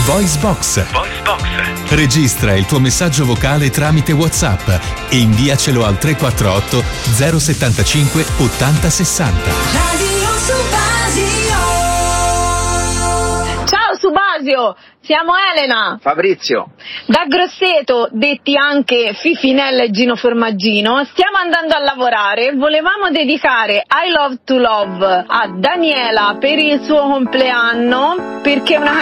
VoiceBox. Registra il tuo messaggio vocale tramite WhatsApp e inviacelo al 348 075 80 60. Radio Subasio. Ciao Subasio, siamo Elena, Fabrizio, da Grosseto, detti anche Fifinella e Gino Formaggino. Stiamo andando a lavorare. Volevamo dedicare I Love to Love a Daniela per il suo compleanno, perché è una